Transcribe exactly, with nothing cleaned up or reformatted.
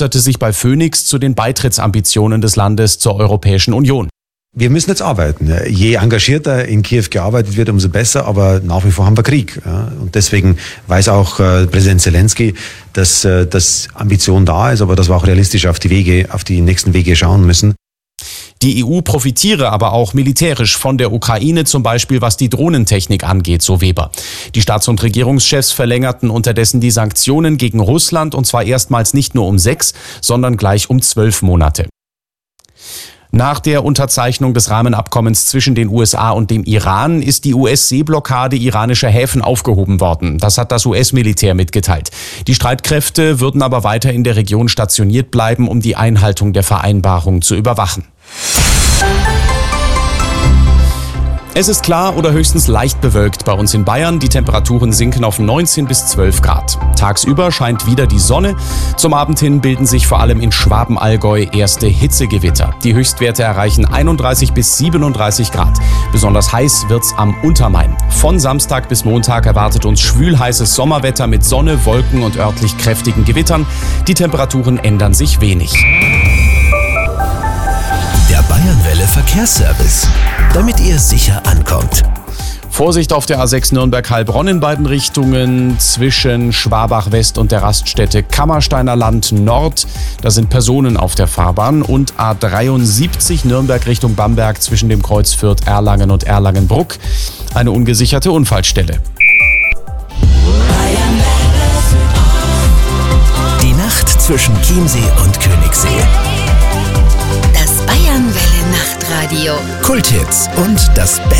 äußerte sich bei Phoenix zu den Beitrittsambitionen des Landes zur Europäischen Union. Wir müssen jetzt arbeiten. Je engagierter in Kiew gearbeitet wird, umso besser, aber nach wie vor haben wir Krieg. Und deswegen weiß auch Präsident Zelensky, dass, dass Ambition da ist, aber dass wir auch realistisch auf die Wege, auf die nächsten Wege schauen müssen. Die E U profitiere aber auch militärisch von der Ukraine, zum Beispiel was die Drohnentechnik angeht, so Weber. Die Staats- und Regierungschefs verlängerten unterdessen die Sanktionen gegen Russland, und zwar erstmals nicht nur um sechs, sondern gleich um zwölf Monate. Nach der Unterzeichnung des Rahmenabkommens zwischen den U S A und dem Iran ist die U S-Seeblockade iranischer Häfen aufgehoben worden. Das hat das U S-Militär mitgeteilt. Die Streitkräfte würden aber weiter in der Region stationiert bleiben, um die Einhaltung der Vereinbarung zu überwachen. Es ist klar oder höchstens leicht bewölkt bei uns in Bayern. Die Temperaturen sinken auf neunzehn bis zwölf Grad. Tagsüber scheint wieder die Sonne. Zum Abend hin bilden sich vor allem in Schwaben-Allgäu erste Hitzegewitter. Die Höchstwerte erreichen einunddreißig bis siebenunddreißig Grad. Besonders heiß wird's am Untermain. Von Samstag bis Montag erwartet uns schwülheißes Sommerwetter mit Sonne, Wolken und örtlich kräftigen Gewittern. Die Temperaturen ändern sich wenig. Der Bayernwelle Verkehrsservice, damit ihr sicher ankommt. Vorsicht auf der A sechs Nürnberg-Heilbronn in beiden Richtungen zwischen Schwabach-West und der Raststätte Kammersteiner Land Nord. Da sind Personen auf der Fahrbahn. Und A dreiundsiebzig Nürnberg Richtung Bamberg zwischen dem Kreuz Fürth Erlangen und Erlangenbruck. Eine ungesicherte Unfallstelle. Die Nacht zwischen Chiemsee und Königssee. Bayernwelle Nachtradio. Kulthits und das Beste